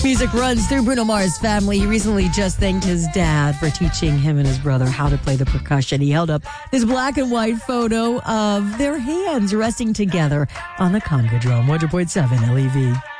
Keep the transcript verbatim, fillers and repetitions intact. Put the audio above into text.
Music runs through Bruno Mars' family. He recently just thanked his dad for teaching him and his brother how to play the percussion. He held up this black and white photo of their hands resting together on the conga drum. one hundred point seven L E V.